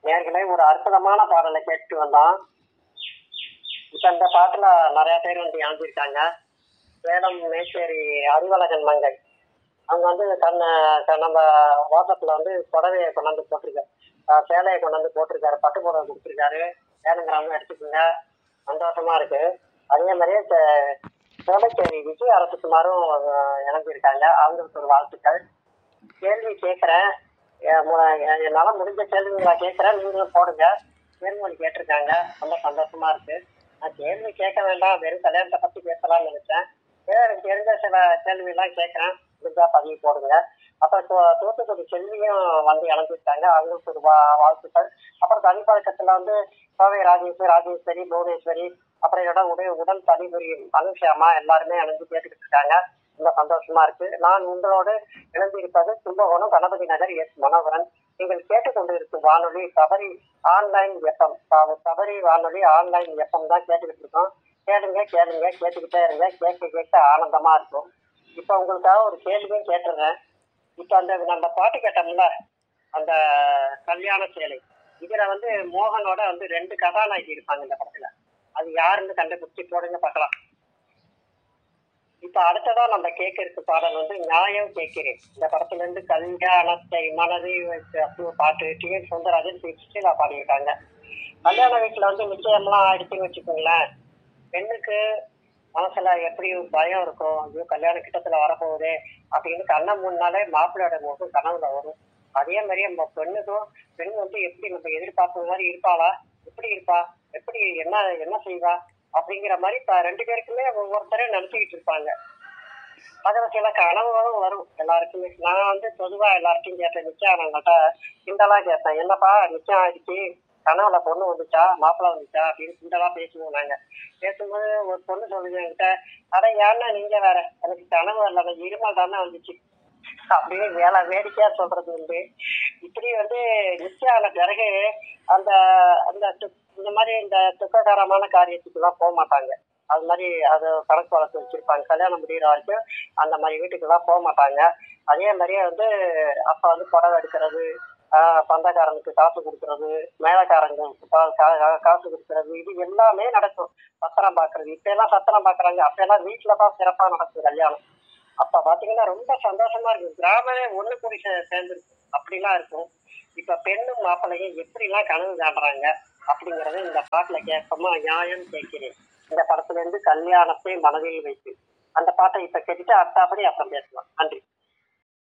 ஏற்கனவே ஒரு அற்புதமான பாடலை கேட்டு வந்தோம். இப்ப இந்த பாட்டுல நிறைய பேர் வந்து இணைஞ்சிருக்காங்க. சேலம் மேச்சேரி அறிவழகன் மங்கை அவங்க வந்து நம்ம வாட்ஸ்அப்ல வந்து புடவையை கொண்டாந்து போட்டிருக்காரு. சேலையை கொண்டாந்து போட்டிருக்காரு, பட்டு புடவை கொடுத்துருக்காரு. வேணுங்கிறவங்க எடுத்துக்கோங்க, சந்தோஷமா இருக்கு. அதே மாதிரியே சோலைச்சேரி விஜய் அரசுக்குமாரும் இணைஞ்சிருக்காங்க. அவங்களுக்கு ஒரு வாழ்த்துக்கள். கேள்வி கேட்குறேன், என்னால முடிஞ்ச கேள்விங்களா கேட்குறேன், நீங்களும் போடுங்க. கேள்வி கேட்டிருக்காங்க, ரொம்ப சந்தோஷமா இருக்கு. நான் கேள்வி கேட்க வேண்டாம், வெறும் கல்யாணத்தை பத்தி பேசலாம்னு நினைச்சேன். எனக்கு தெரிஞ்ச சில கேள்வி எல்லாம் கேட்கறேன், முடிஞ்சா பதிவு போடுங்க. அப்புறம் தூத்துக்குடி செல்வியும் வந்து இணைஞ்சிருக்காங்க, அவங்களுக்கு ஒரு வாழ்த்துக்கள். அப்புறம் தனிப்பழக்கத்துல வந்து கோவை ராஜேஸ்வரி, புவனேஸ்வரி, அப்புறம் உடல் பணிபுரியும் அனுஷாமா எல்லாருமே இணைஞ்சு கேட்டுக்கிட்டு இருக்காங்க. ரொம்ப சந்தோஷமா இருக்கு. நான் உங்களோடு இணைந்திருப்பது கும்பகோணம் கணபதி நகர் எஸ் மனோகரன். நீங்கள் கேட்டுக்கொண்டிருக்கும் வானொலி சபரி ஆன்லைன் எஃப்எம். சபரி வானொலி ஆன்லைன் எஃப்எம் தான் கேட்டுக்கிட்டு இருக்கோம். கேளுங்க கேட்டுக்கிட்டே இருங்க, கேட்க ஆனந்தமா இருக்கும். இப்ப உங்களுக்காக ஒரு கேள்வியும் கேட்டுறேன். இப்ப அந்த நம்ம பாட்டு கேட்டோம்ல, அந்த கல்யாண சேலை, இதுல வந்து மோகனோட வந்து 2 கதாநாயகி இருப்பாங்க இந்த படத்துல. அது யாருன்னு கண்டுபிடிச்சு போடுங்க பார்க்கலாம். இப்ப அடுத்ததா நம்ம கேட்க இருக்க பாடல் வந்து நியாயம் கேட்கிறேன். இந்த படத்துல இருந்து கல்யாணத்தை மனதை அப்படி பாட்டு டிஎன் சுந்தரராஜன் சுஷீலா பாடியிருக்காங்க. கல்யாண வீட்டுல வந்து நிச்சயம்லாம் ஆயிடுச்சுன்னு வச்சுக்கோங்களேன், பெண்ணுக்கு மனசுல எப்படி பயம் இருக்கும், ஐயோ கல்யாண கிட்டத்துல வரப்போகுது அப்படின்னு கண்ண முன்னாலே மாப்பிள்ளையோட முகம் கனவுல வரும். அதே மாதிரி நம்ம பெண் வந்து எப்படி நம்ம எதிர்பார்த்த மாதிரி இருப்பாளா, எப்படி இருப்பா, எப்படி என்ன செய்வா அப்படிங்கிற மாதிரி இப்ப 2 பேருக்குமே ஒவ்வொருத்தரையும் நினைச்சுக்கிட்டு இருப்பாங்க. அதுல சில கனவுகளும் வரும் எல்லாருக்குமே. நான் வந்து பொதுவா எல்லார்ட்டையும் கேட்டேன், நிச்சயம் அவங்கள்ட்ட கிண்டலா கேட்பேன், என்னப்பா நிச்சயம் ஆயிடுச்சு, கனவுல பொண்ணு வந்துச்சா மாப்பிள்ளை வந்துச்சா அப்படின்னு கிண்டலா பேசுவோம் நாங்க. பேசும்போது ஒரு பொண்ணு சொல்லுங்க என்கிட்ட, அட ஏன்னா நீங்க வேற, எனக்கு கனவு இல்லாத இருமல் தானே வந்துச்சு அப்படின்னு வேடிக்கையா சொல்றது உண்டு. இப்படி வந்து நிச்சயம் ஆன பிறகு அந்த அந்த இந்த மாதிரி இந்த துக்ககரமான காரியத்துக்கு எல்லாம் போக மாட்டாங்க. அது மாதிரி அது கணக்கு வழக்கு வச்சிருப்பாங்க. கல்யாணம் முடிகிற வரைக்கும் அந்த மாதிரி வீட்டுக்கு எல்லாம் போக மாட்டாங்க. அதே மாதிரியே வந்து அப்ப வந்து புடவை எடுக்கிறது, சொந்தக்காரனுக்கு காசு கொடுக்கறது, மேலக்காரங்களுக்கு காசு கொடுக்கறது, இது எல்லாமே நடக்கும். சத்திரம் பாக்குறது, இப்ப எல்லாம் சத்திரம் பாக்குறாங்க, அப்ப எல்லாம் வீட்டுலதான் சிறப்பா நடக்கும் கல்யாணம். அப்ப பாத்தீங்கன்னா ரொம்ப சந்தோஷமா இருக்கும், கிராமமே ஒண்ணு கூடி சேர்ந்துருக்கும், அப்படிலாம் இருக்கும். இப்ப பெண்ணும் மாப்பிள்ளையும் எப்படி எல்லாம் கனவு காட்டுறாங்க அப்படிங்கறது இந்த பாட்டுல கேட்போமா. நியாயம் கேட்கிறேன் இந்த படத்துல இருந்து கல்யாணத்தை மனதில் வைத்து, அந்த பாட்டை இப்ப கேட்டுட்டு அடுத்தாப்படி அப்புறம் பேசலாம். நன்றி.